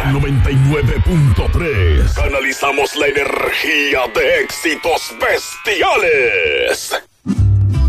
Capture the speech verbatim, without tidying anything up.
La noventa y nueve punto tres. Canalizamos la energía de éxitos bestiales.